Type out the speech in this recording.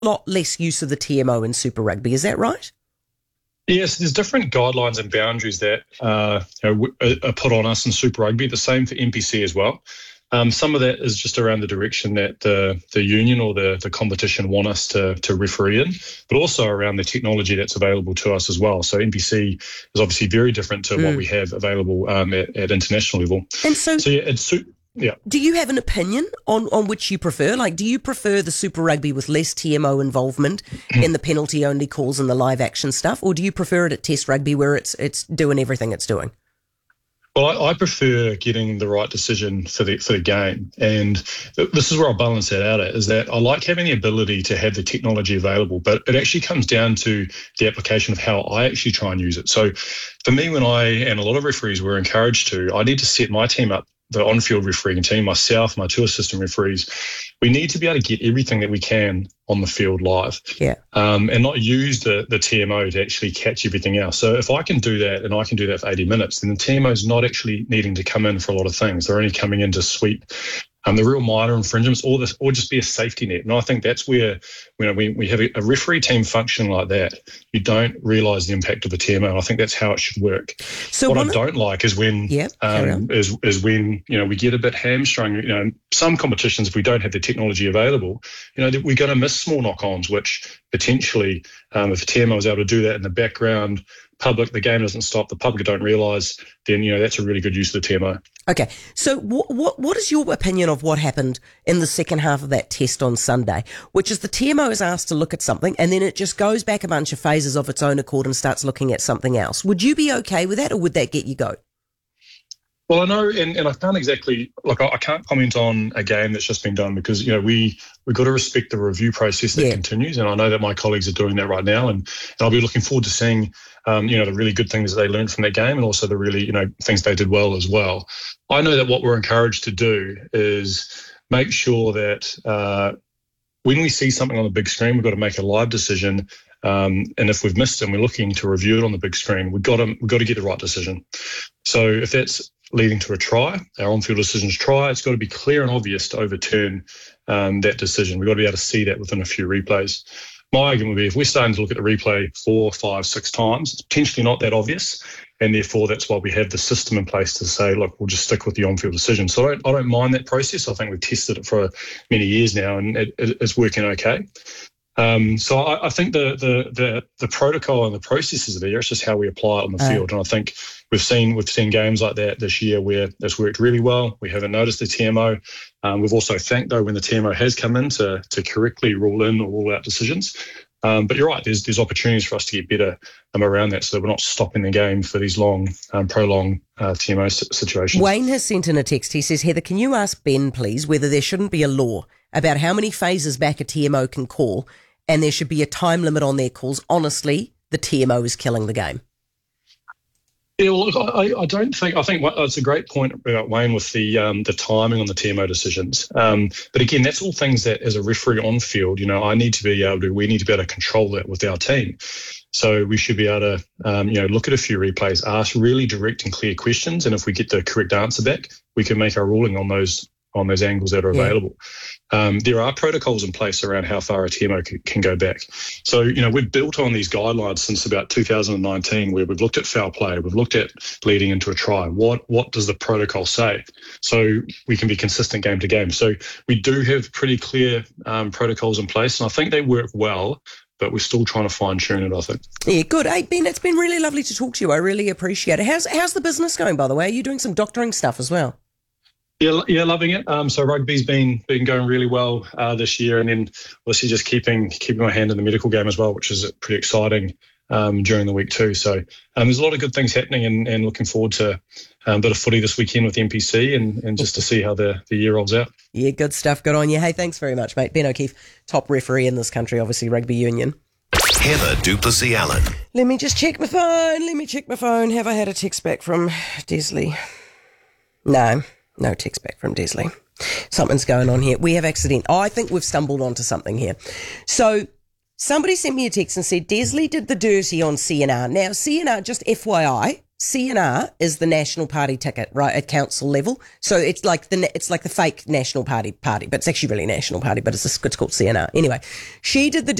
lot less use of the TMO in Super Rugby. Is that right? Yes, there's different guidelines and boundaries that are put on us in Super Rugby. The same for NPC as well. Some of that is just around the direction that the union or the competition want us to referee in, but also around the technology that's available to us as well. So NPC is obviously very different to what we have available at international level. And so yeah. Do you have an opinion on which you prefer? Like, do you prefer the Super Rugby with less TMO involvement in the penalty-only calls and the live action stuff, or do you prefer it at Test Rugby where it's doing everything it's doing? Well, I prefer getting the right decision for the game, and this is where I balance that out at, is that I like having the ability to have the technology available, but it actually comes down to the application of how I actually try and use it. So for me, when and a lot of referees were encouraged to, I need to set my team up, the on-field refereeing team, myself, my two assistant referees, we need to be able to get everything that we can on the field live, and not use the TMO to actually catch everything else. So if I can do that, and I can do that for 80 minutes, then the TMO is not actually needing to come in for a lot of things. They're only coming in to sweep the real minor infringements, or just be a safety net. And I think that's where, we have a referee team function like that, you don't realise the impact of the TMO. And I think that's how it should work. So what I don't like is when is when we get a bit hamstrung. Some competitions, if we don't have the technology available, we're going to miss small knock-ons, which potentially, if a TMO is able to do that in the background, the game doesn't stop, the public don't realise, then that's a really good use of the TMO. Okay, so what is your opinion of what happened in the second half of that test on Sunday, which is the TMO is asked to look at something and then it just goes back a bunch of phases of its own accord and starts looking at something else? Would you be okay with that, or would that get you go? Well, I know, and I can't exactly, I can't comment on a game that's just been done because, we've got to respect the review process that continues. And I know that my colleagues are doing that right now. And I'll be looking forward to seeing, the really good things that they learned from that game, and also the really, things they did well as well. I know that what we're encouraged to do is make sure that when we see something on the big screen, we've got to make a live decision. And if we've missed it and we're looking to review it on the big screen, we've got to get the right decision. So if that's leading to a try, our on-field decisions try, it's got to be clear and obvious to overturn that decision. We've got to be able to see that within a few replays. My argument would be if we're starting to look at the replay 4, 5, 6 times, it's potentially not that obvious, and therefore that's why we have the system in place to say, look, we'll just stick with the on-field decision. So I don't mind that process. I think we've tested it for many years now, and it's working okay. So I think the protocol and the processes are there. It's just how we apply it on the field. And I think we've seen games like that this year where it's worked really well. We haven't noticed the TMO. We've also thanked, though, when the TMO has come in to correctly rule in or rule out decisions. But you're right, there's opportunities for us to get better around that, so that we're not stopping the game for these long, prolonged TMO situations. Wayne has sent in a text. He says, Heather, can you ask Ben, please, whether there shouldn't be a law about how many phases back a TMO can call, and there should be a time limit on their calls? Honestly, the TMO is killing the game. Yeah, well, look, I don't think. I think it's a great point about Wayne with the timing on the TMO decisions. But again, that's all things that, as a referee on field, we need to be able to control that with our team. So we should be able to, look at a few replays, ask really direct and clear questions, and if we get the correct answer back, we can make our ruling on those angles that are available. There are protocols in place around how far a TMO can go back. So, we've built on these guidelines since about 2019, where we've looked at foul play, we've looked at leading into a try. What does the protocol say? So we can be consistent game to game. So we do have pretty clear protocols in place, and I think they work well, but we're still trying to fine-tune it, I think. Yeah, good. Hey, Ben, it's been really lovely to talk to you. I really appreciate it. How's the business going, by the way? Are you doing some doctoring stuff as well? Yeah, loving it. So rugby's been going really well this year, and then obviously just keeping my hand in the medical game as well, which is pretty exciting during the week too. So there's a lot of good things happening, and looking forward to a bit of footy this weekend with the NPC, and just to see how the year rolls out. Yeah, good stuff. Good on you. Hey, thanks very much, mate. Ben O'Keefe, top referee in this country, obviously rugby union. Heather Duplessis-Allen. Let me just check my phone. Have I had a text back from Desley? No text back from Desley. Something's going on here. We have accident. I think we've stumbled onto something here. So somebody sent me a text and said Desley did the dirty on CNR. Now, CNR, just FYI, CNR is the National Party ticket, right, at council level. So it's like the fake National Party, but it's actually really National Party, but it's called CNR. Anyway, she did the